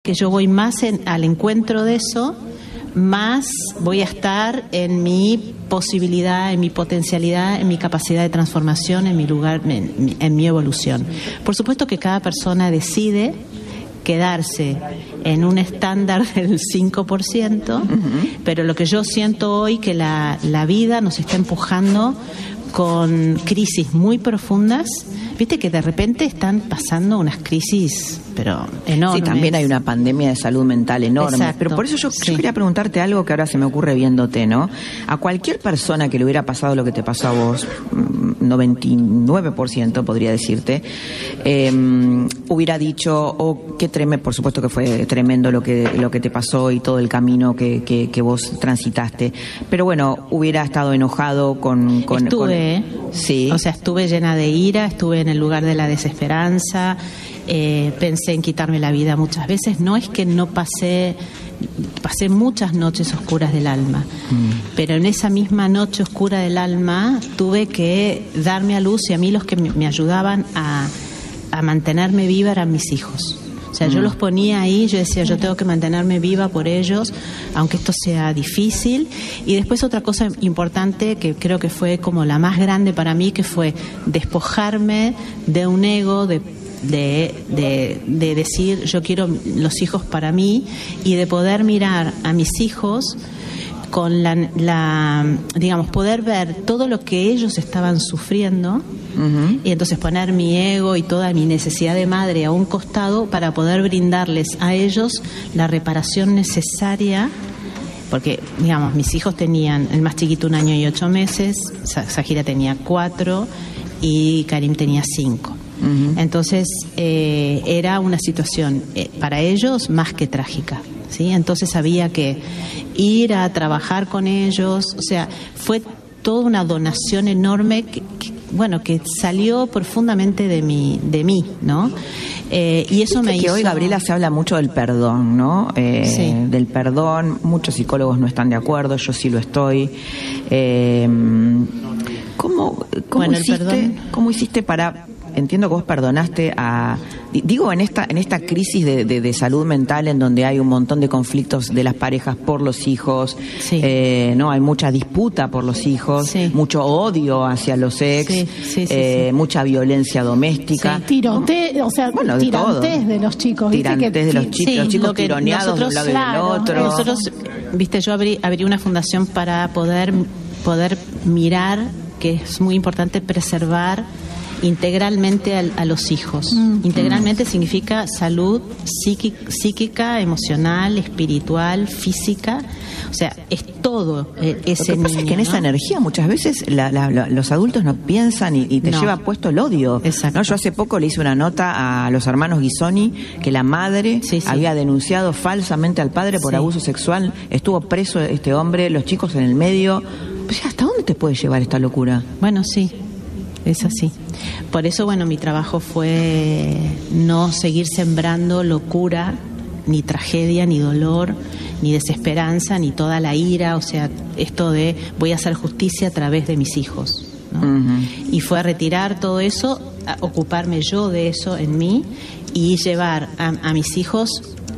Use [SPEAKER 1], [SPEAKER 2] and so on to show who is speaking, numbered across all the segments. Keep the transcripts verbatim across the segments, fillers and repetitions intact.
[SPEAKER 1] que yo voy más en, al encuentro de eso, más voy a estar en mi posibilidad, en mi potencialidad, en mi capacidad de transformación, en mi lugar, en, en mi evolución. Por supuesto que cada persona decide quedarse en un estándar del cinco por ciento, uh-huh. pero lo que yo siento hoy que la, la vida nos está empujando con crisis muy profundas. Viste que de repente están pasando unas crisis, pero enormes.
[SPEAKER 2] Sí, también hay una pandemia de salud mental enorme.
[SPEAKER 1] Exacto.
[SPEAKER 2] Pero por eso yo,
[SPEAKER 1] sí.
[SPEAKER 2] yo quería preguntarte algo que ahora se me ocurre viéndote, ¿no? A cualquier persona que le hubiera pasado lo que te pasó a vos, noventa y nueve por ciento podría decirte, eh, hubiera dicho, oh, qué tremendo, por supuesto que fue tremendo lo que lo que te pasó y todo el camino que, que, que vos transitaste. Pero bueno, hubiera estado enojado con... con
[SPEAKER 1] estuve,
[SPEAKER 2] con, sí.
[SPEAKER 1] O sea, estuve llena de ira, estuve en el lugar de la desesperanza, eh, pensé en quitarme la vida muchas veces. No es que no pasé, pasé muchas noches oscuras del alma, mm. pero en esa misma noche oscura del alma tuve que darme a luz, y a mí los que me, me ayudaban a, a mantenerme viva eran mis hijos. O sea, yo los ponía ahí, yo decía, yo tengo que mantenerme viva por ellos, aunque esto sea difícil. Y después otra cosa importante, que creo que fue como la más grande para mí, que fue despojarme de un ego, de, de, de, de decir, yo quiero los hijos para mí, y de poder mirar a mis hijos con la, la digamos, poder ver todo lo que ellos estaban sufriendo, uh-huh. y entonces poner mi ego y toda mi necesidad de madre a un costado para poder brindarles a ellos la reparación necesaria, porque, digamos, mis hijos tenían, el más chiquito un año y ocho meses, Zahira tenía cuatro y Karim tenía cinco. Uh-huh. Entonces eh, era una situación eh, para ellos más que trágica, ¿sí? Entonces había que ir a trabajar con ellos, o sea, fue toda una donación enorme que, que, bueno, que salió profundamente de mí, de mí, ¿no? Eh, y eso me
[SPEAKER 2] que
[SPEAKER 1] hizo...
[SPEAKER 2] hoy, Gabriela, se habla mucho del perdón, ¿no? Eh,
[SPEAKER 1] sí.
[SPEAKER 2] Del perdón, muchos psicólogos no están de acuerdo, yo sí lo estoy. Eh, ¿Cómo, cómo
[SPEAKER 1] bueno,
[SPEAKER 2] hiciste, cómo hiciste para... Entiendo que vos perdonaste a... Digo, en esta en esta crisis de, de, de salud mental, en donde hay un montón de conflictos de las parejas por los hijos,
[SPEAKER 1] sí.
[SPEAKER 2] eh, no hay mucha disputa por los hijos,
[SPEAKER 1] sí.
[SPEAKER 2] mucho odio hacia los ex,
[SPEAKER 1] sí, sí, sí,
[SPEAKER 2] eh,
[SPEAKER 1] sí.
[SPEAKER 2] mucha violencia doméstica.
[SPEAKER 3] Sí. Tirote, o sea,
[SPEAKER 2] bueno, de
[SPEAKER 3] tirantes
[SPEAKER 2] todo.
[SPEAKER 3] de los chicos.
[SPEAKER 2] Tirantes
[SPEAKER 3] que,
[SPEAKER 2] de los chicos,
[SPEAKER 1] sí,
[SPEAKER 2] los chicos
[SPEAKER 1] lo que
[SPEAKER 2] tironeados de un lado y
[SPEAKER 3] claro,
[SPEAKER 2] del otro.
[SPEAKER 1] Nosotros, viste, yo abrí, abrí una fundación para poder, poder mirar, que es muy importante preservar integralmente a, a los hijos. Mm. Integralmente mm. significa salud psíquica, psíquica, emocional, espiritual, física. O sea, es todo eh, ese
[SPEAKER 2] niño. Lo que pasa
[SPEAKER 1] niño,
[SPEAKER 2] es que en
[SPEAKER 1] ¿no?
[SPEAKER 2] esa energía muchas veces la, la, la, los adultos no piensan y, y te
[SPEAKER 1] no.
[SPEAKER 2] lleva puesto el odio.
[SPEAKER 1] Exacto.
[SPEAKER 2] ¿No? Yo hace poco le hice una nota a los hermanos Ghisoni que la madre
[SPEAKER 1] sí, sí.
[SPEAKER 2] había denunciado falsamente al padre por
[SPEAKER 1] sí.
[SPEAKER 2] abuso sexual. Estuvo preso este hombre, los chicos en el medio. Pues, ¿hasta dónde te puede llevar esta locura?
[SPEAKER 1] Bueno, sí. Es así. Por eso, bueno, mi trabajo fue no seguir sembrando locura, ni tragedia, ni dolor, ni desesperanza, ni toda la ira, o sea, esto de voy a hacer justicia a través de mis hijos, ¿no? Uh-huh. Y fue a retirar todo eso, a ocuparme yo de eso en mí y llevar a, a mis hijos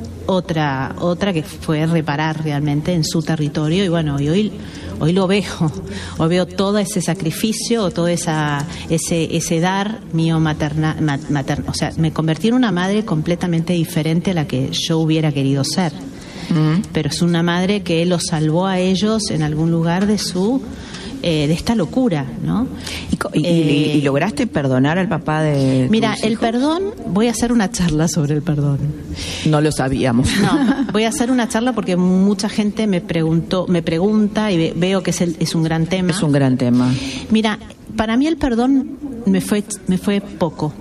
[SPEAKER 1] otra otra que fue reparar realmente en su territorio. Y bueno, y hoy hoy lo veo, hoy veo todo ese sacrificio, todo esa ese ese dar mío materna, materno, o sea, me convertí en una madre completamente diferente a la que yo hubiera querido ser. Mm. Pero es una madre que los salvó a ellos en algún lugar de su Eh, de esta locura, ¿no?
[SPEAKER 2] ¿Y, y, eh, y, y lograste perdonar al papá de
[SPEAKER 1] Mira,
[SPEAKER 2] tus
[SPEAKER 1] el
[SPEAKER 2] hijos?
[SPEAKER 1] Perdón, voy a hacer una charla sobre el perdón.
[SPEAKER 2] No lo sabíamos.
[SPEAKER 1] No, voy a hacer una charla porque mucha gente me preguntó, me pregunta y ve, veo que es, el, es un gran tema.
[SPEAKER 2] Es un gran tema.
[SPEAKER 1] Mira, para mí el perdón me fue, me fue poco.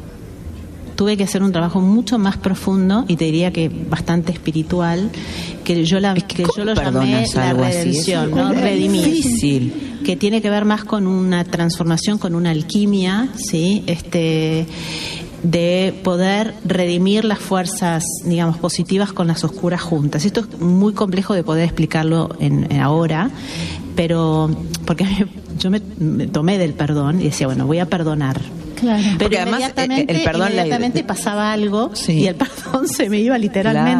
[SPEAKER 1] Tuve que hacer un trabajo mucho más profundo y te diría que bastante espiritual, que yo la
[SPEAKER 2] es que,
[SPEAKER 1] que yo lo llamé la redención, ¿no? Redimir.
[SPEAKER 2] Difícil.
[SPEAKER 1] Que tiene que ver más con una transformación, con una alquimia, ¿sí? Este de poder redimir las fuerzas, digamos, positivas con las oscuras juntas. Esto es muy complejo de poder explicarlo en, en ahora, pero porque yo me, me tomé del perdón y decía, bueno, voy a perdonar. Claro, pero
[SPEAKER 2] porque además
[SPEAKER 1] inmediatamente,
[SPEAKER 2] el perdón
[SPEAKER 1] inmediatamente
[SPEAKER 2] la...
[SPEAKER 1] pasaba algo
[SPEAKER 2] sí.
[SPEAKER 1] y el perdón se me iba literalmente.